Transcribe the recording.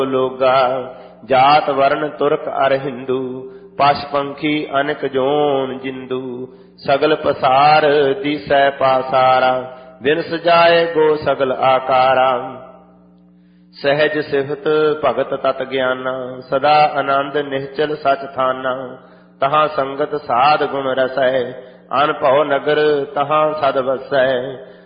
ਲੋਗਾ। ਜਾਤ ਵਰਨ ਤੁਰਕ ਅਰ ਹਿੰਦੂ, ਪਸ਼ ਪੰਖੀ ਅਨਕ ਜੋਨ ਜਿੰਦੂ। ਸਗਲ ਪਸਾਰ ਦੀਸੈ ਪਾਸਾਰਾ, ਬਿਨ ਸਜਾਏ ਗੋ ਸਗਲ ਆਕਾਰਾ। ਸਹਿਜ ਸਿਫਤ ਭਗਤ ਤਤ ਗਿਆਨਾ, ਸਦਾ ਆਨੰਦ ਨਿਹਚਲ ਸਚ ਥਾਨਾ। ਤਹਾਂ ਸੰਗਤ ਸਾਧ ਗੁਣ ਰਸੈ, ਅਨਭਉ ਨਗਰ ਤਹਾਂ ਸਦ ਵਸੈ।